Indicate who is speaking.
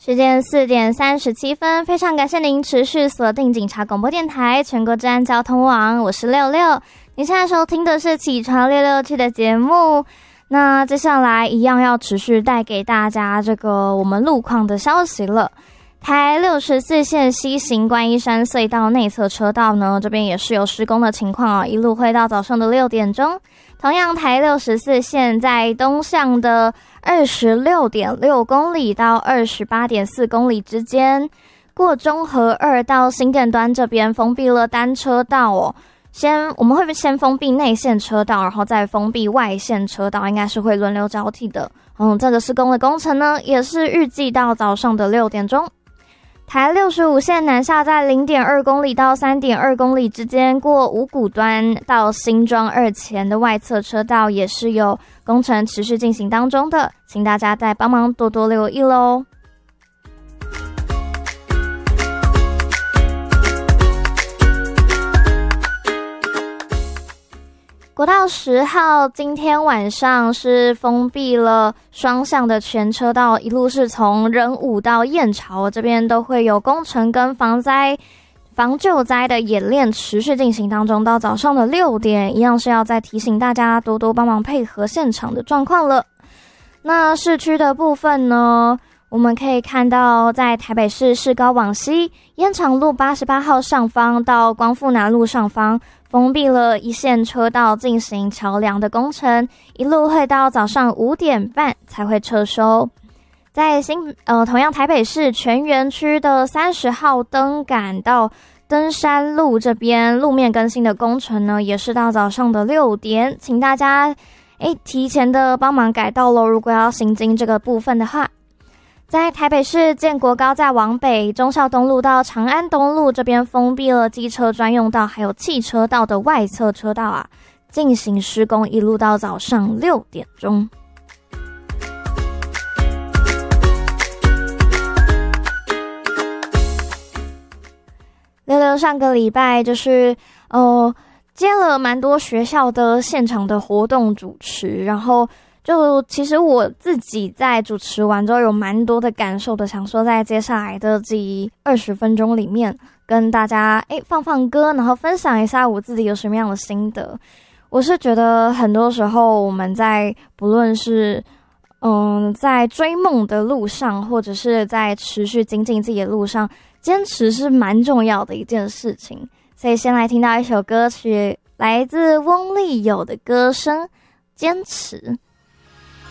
Speaker 1: 时间4:37，非常感谢您持续锁定警察广播电台全国治安交通网，我是六六。你现在收听的是起床667的节目，那接下来一样要持续带给大家这个我们路况的消息了。台64线西行观音山隧道内侧车道呢，这边也是有施工的情况哦，一路会到早上的6点钟。同样台64线在东向的26.6公里到28.4公里之间，过中和2到新店端这边封闭了单车道哦。我们会先封闭内线车道，然后再封闭外线车道，应该是会轮流交替的。这个施工的工程呢，也是预计到早上的6点钟。台65线南下在 0.2 公里到 3.2 公里之间，过五股端到新庄2前的外侧车道也是有工程持续进行当中的，请大家再帮忙多多留意咯。国道10号今天晚上是封闭了双向的全车道，一路是从仁武到燕巢，这边都会有工程跟防救灾的演练持续进行当中，到早上的6点，一样是要再提醒大家多多帮忙配合现场的状况了。那市区的部分呢，我们可以看到在台北市市高往西燕巢路88号上方到光复南路上方封闭了一线车道进行桥梁的工程，一路会到早上5点半才会撤收。在同样台北市全园区的30号登杆到登山路这边路面更新的工程呢，也是到早上的6点，请大家提前的帮忙改道咯，如果要行经这个部分的话。在台北市建国高架往北忠孝东路到长安东路这边封闭了机车专用道还有汽车道的外侧车道啊，进行施工，一路到早上6点钟。六六上个礼拜就是接了蛮多学校的现场的活动主持，然后其实我自己在主持完之后有蛮多的感受的，想说在接下来的这20分钟里面跟大家放歌，然后分享一下我自己有什么样的心得。我是觉得很多时候我们在不论是在追梦的路上，或者是在持续精进自己的路上，坚持是蛮重要的一件事情。所以先来听到一首歌曲，来自翁立友的歌声《坚持》。